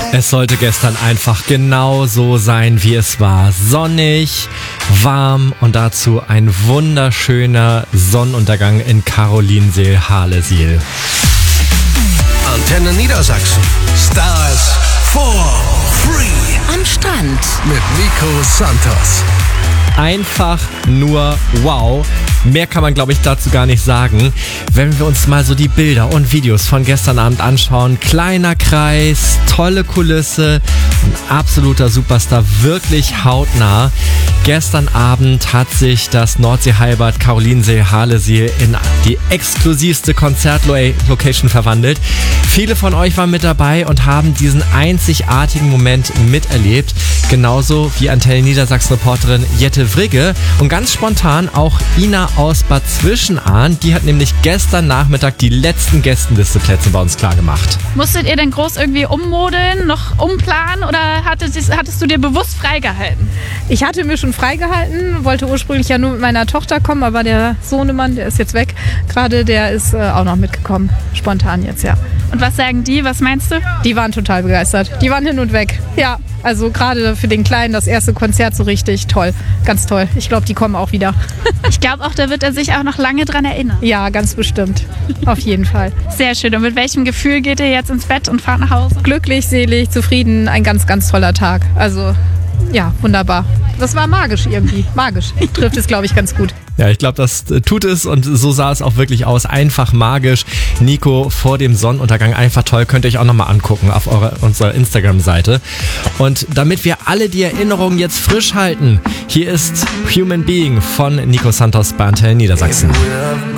Es sollte gestern einfach genau so sein, wie es war. Sonnig, warm und dazu ein wunderschöner Sonnenuntergang in Karolinensiel-Harlesiel. Antenne Niedersachsen. Stars for free. Am Strand. Mit Nico Santos. Einfach nur wow. Mehr kann man, glaube ich, dazu gar nicht sagen. Wenn wir uns mal so die Bilder und Videos von gestern Abend anschauen. Kleiner Kreis, tolle Kulisse, ein absoluter Superstar, wirklich hautnah. Gestern Abend hat sich das Nordsee-Heilbad Karolinensiel-Harlesiel in die exklusivste Konzertlocation verwandelt. Viele von euch waren mit dabei und haben diesen einzigartigen Moment miterlebt. Genauso wie Antenne Niedersachsen-Reporterin Jette Vrigge und ganz spontan auch Ina aus Bad Zwischenahn. Die hat nämlich gestern Nachmittag die letzten Gästelisteplätze bei uns klargemacht. Musstet ihr denn groß irgendwie ummodeln, noch umplanen oder hattest du dir bewusst freigehalten? Ich hatte mir schon freigehalten, wollte ursprünglich ja nur mit meiner Tochter kommen, aber der Sohnemann, der ist jetzt weg, gerade der ist auch noch mitgekommen, spontan jetzt, ja. Und was sagen die, was meinst du? Die waren total begeistert, die waren hin und weg, ja. Also gerade für den Kleinen das erste Konzert so richtig toll, ganz toll. Ich glaube, die kommen auch wieder. Ich glaube auch, da wird er sich auch noch lange dran erinnern. Ja, ganz bestimmt, auf jeden Fall. Sehr schön. Und mit welchem Gefühl geht ihr jetzt ins Bett und fahrt nach Hause? Glücklich, selig, zufrieden, ein ganz, ganz toller Tag. Also ja, wunderbar. Das war magisch irgendwie, magisch. Trifft es, glaube ich, ganz gut. Ja, ich glaube, das tut es und so sah es auch wirklich aus. Einfach magisch. Nico vor dem Sonnenuntergang, einfach toll. Könnt ihr euch auch nochmal angucken auf unserer Instagram-Seite. Und damit wir alle die Erinnerungen jetzt frisch halten, hier ist Human Being von Nico Santos bei Antenne Niedersachsen.